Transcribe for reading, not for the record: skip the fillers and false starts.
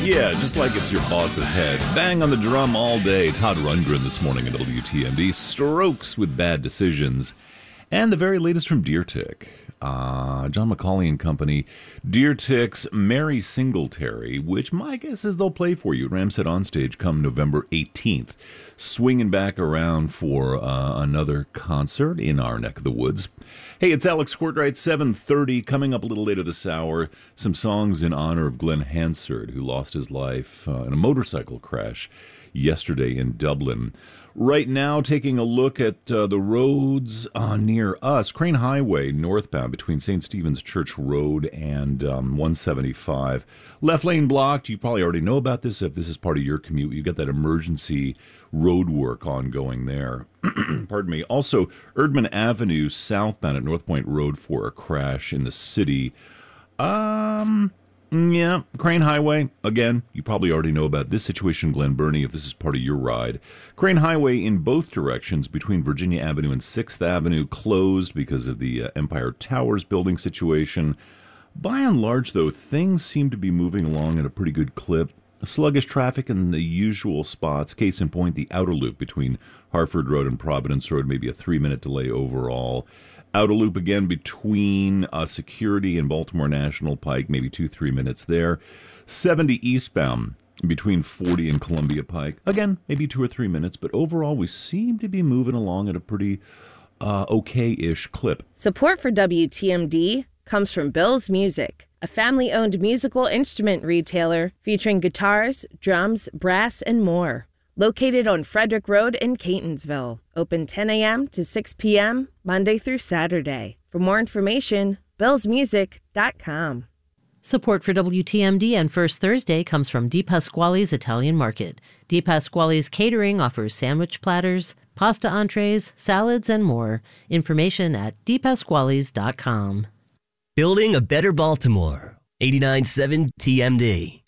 Yeah, just like it's your boss's head. Bang on the drum all day. Todd Rundgren this morning at WTMD. Strokes with Bad Decisions. And the very latest from Deer Tick. John McCauley and Company. Deer Tick's Mary Singletary, which my guess is they'll play for you at Ramset Onstage come November 18th. Swinging back around for another concert in our neck of the woods. Hey, it's Alex Courtwright, 7:30. Coming up a little later this hour, some songs in honor of Glenn Hansard, who lost his life in a motorcycle crash yesterday in Dublin. Right now, taking a look at the roads near us. Crane Highway, northbound between St. Stephen's Church Road and 175. Left lane blocked. You probably already know about this if this is part of your commute. You've got that emergency road work ongoing there. Pardon me. Also, Erdman Avenue, southbound at North Point Road for a crash in the city. Yeah, Crane Highway, again, you probably already know about this situation, Glen Burnie, if this is part of your ride. Crane Highway in both directions between Virginia Avenue and 6th Avenue closed because of the Empire Towers building situation. By and large, though, things seem to be moving along at a pretty good clip. Sluggish traffic in the usual spots. Case in point, the outer loop between Harford Road and Providence Road, maybe a 3-minute delay overall. Outer loop again between Security and Baltimore National Pike, maybe 2-3 minutes there. 70 eastbound between 40 and Columbia Pike. Again, maybe 2 or 3 minutes, but overall we seem to be moving along at a pretty okay-ish clip. Support for WTMD comes from Bill's Music, a family-owned musical instrument retailer featuring guitars, drums, brass, and more. Located on Frederick Road in Catonsville. Open 10 a.m. to 6 p.m., Monday through Saturday. For more information, billsmusic.com. Support for WTMD and First Thursday comes from Di Pasquale's Italian Market. Di Pasquale's Catering offers sandwich platters, pasta entrees, salads, and more. Information at dipasquales.com. Building a better Baltimore. 89.7 TMD.